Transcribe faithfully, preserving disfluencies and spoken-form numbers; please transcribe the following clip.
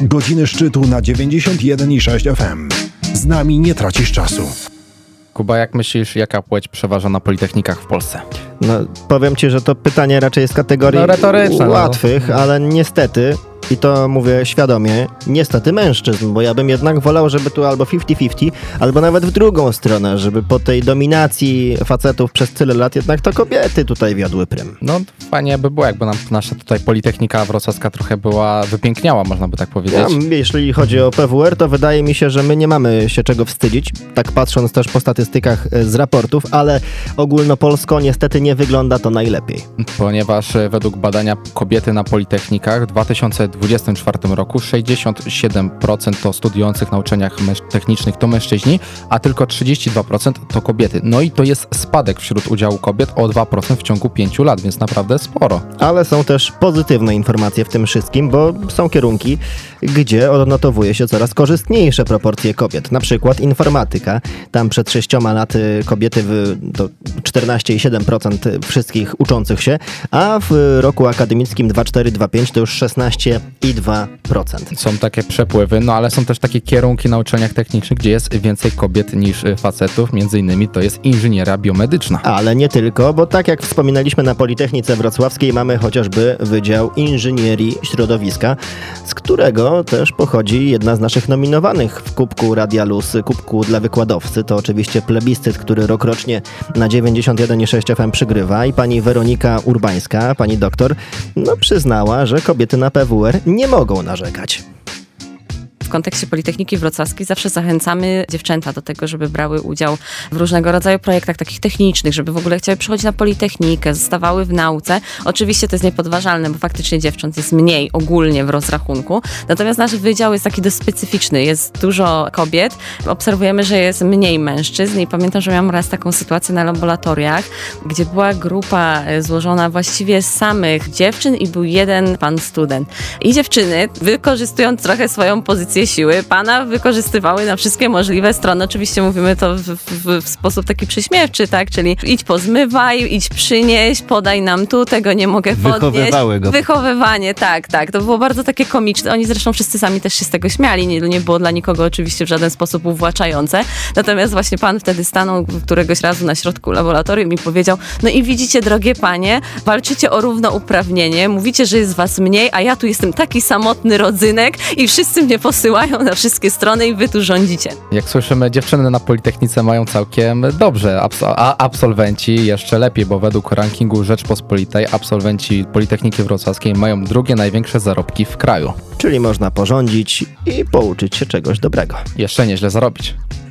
Godziny szczytu na dziewięćdziesiąt jeden i sześć F M. Z nami nie tracisz czasu. Kuba, jak myślisz, jaka płeć przeważa na politechnikach w Polsce? No, powiem ci, że to pytanie raczej jest z kategorii no, retoryczne, łatwych, no. ale niestety, i to mówię świadomie, niestety mężczyzn, bo ja bym jednak wolał, żeby tu albo pięćdziesiąt pięćdziesiąt, albo nawet w drugą stronę, żeby po tej dominacji facetów przez tyle lat jednak to kobiety tutaj wiodły prym. No fajnie by było, jakby nam nasza tutaj Politechnika Wrocławska trochę była, wypiękniała, można by tak powiedzieć. Ja, jeśli chodzi o P W R, to wydaje mi się, że my nie mamy się czego wstydzić, tak patrząc też po statystykach z raportów, ale ogólnopolsko niestety nie wygląda to najlepiej. Ponieważ według badania kobiety na politechnikach w dwa tysiące dwudziestym czwartym roku sześćdziesiąt siedem procent to studiujących na uczelniach męż- technicznych to mężczyźni, a tylko trzydzieści dwa procent to kobiety. No i to jest spadek wśród udziału kobiet o dwa procent w ciągu pięciu lat, więc naprawdę sporo. Ale są też pozytywne informacje w tym wszystkim, bo są kierunki, gdzie odnotowuje się coraz korzystniejsze proporcje kobiet. Na przykład informatyka. Tam przed sześcioma laty kobiety w, to czternaście i siedem procent wszystkich uczących się, a w roku akademickim dwa cztery dwa pięć to już szesnaście i dwa procent. Są takie przepływy, no ale są też takie kierunki na uczelniach technicznych, gdzie jest więcej kobiet niż facetów, między innymi to jest inżynieria biomedyczna. Ale nie tylko, bo tak jak wspominaliśmy na Politechnice Wrocławskiej mamy chociażby Wydział Inżynierii Środowiska, z którego też pochodzi jedna z naszych nominowanych w Kubku Radia Luz, Kubku dla wykładowcy. To oczywiście plebiscyt, który rokrocznie na dziewięćdziesiąt jeden i sześć F M przygrywa i pani Weronika Urbańska, pani doktor, no przyznała, że kobiety na P W R nie mogą narzekać. W kontekście Politechniki Wrocławskiej zawsze zachęcamy dziewczęta do tego, żeby brały udział w różnego rodzaju projektach takich technicznych, żeby w ogóle chciały przychodzić na Politechnikę, zostawały w nauce. Oczywiście to jest niepodważalne, bo faktycznie dziewcząt jest mniej ogólnie w rozrachunku. Natomiast nasz wydział jest taki dość specyficzny. Jest dużo kobiet. Obserwujemy, że jest mniej mężczyzn i pamiętam, że miałam raz taką sytuację na laboratoriach, gdzie była grupa złożona właściwie z samych dziewczyn i był jeden pan student. I dziewczyny, wykorzystując trochę swoją pozycję siły, pana wykorzystywały na wszystkie możliwe strony. Oczywiście mówimy to w, w, w sposób taki prześmiewczy, tak? Czyli idź pozmywaj, idź przynieś, podaj nam tu, tego nie mogę podnieść. Wychowywały go. Wychowywanie, tak, tak. To było bardzo takie komiczne. Oni zresztą wszyscy sami też się z tego śmiali. Nie, nie było dla nikogo oczywiście w żaden sposób uwłaczające. Natomiast właśnie pan wtedy stanął któregoś razu na środku laboratorium i powiedział, no i widzicie, drogie panie, walczycie o równouprawnienie, mówicie, że jest was mniej, a ja tu jestem taki samotny rodzynek i wszyscy mnie posyłają na wszystkie strony i wy tu rządzicie. Jak słyszymy, dziewczyny na Politechnice mają całkiem dobrze, a absolwenci jeszcze lepiej, bo według rankingu Rzeczpospolitej absolwenci Politechniki Wrocławskiej mają drugie największe zarobki w kraju. Czyli można porządzić i pouczyć się czegoś dobrego. Jeszcze nieźle zarobić.